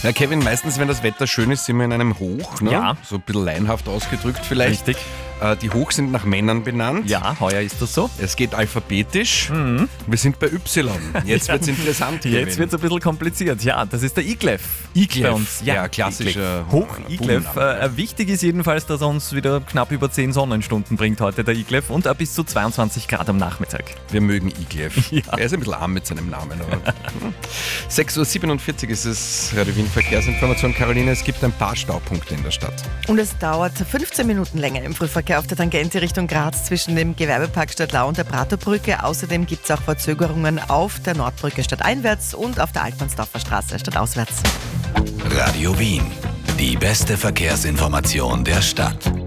Ja, Kevin, meistens, wenn das Wetter schön ist, sind wir in einem Hoch. Ne? Ja. So ein bisschen laienhaft ausgedrückt vielleicht. Richtig. Die Hoch sind nach Männern benannt. Ja, heuer ist das so. Es geht alphabetisch. Wir sind bei Y. Jetzt wird's interessant. Kevin. Jetzt wird es ein bisschen kompliziert. Ja, das ist der Iglev. Iglev. Bei uns. Ja, klassischer Hoch Iglev. Bubenname. Wichtig ist jedenfalls, dass er uns wieder knapp über 10 Sonnenstunden bringt heute, der Iglev, und bis zu 22 Grad am Nachmittag. Wir mögen Iglev. Ja. Er ist ein bisschen arm mit seinem Namen. Aber 6.47 Uhr ist es, Radio Wien Verkehrsinformation. Caroline, es gibt ein paar Staupunkte in der Stadt. Und es dauert 15 Minuten länger im Frühverkehr auf der Tangente Richtung Graz zwischen dem Gewerbepark Stadtlau und der Praterbrücke. Außerdem gibt es auch Verzögerungen auf der Nordbrücke stadteinwärts und auf der Altmannsdorfer Straße stadtauswärts. Radio Wien. Die beste Verkehrsinformation der Stadt.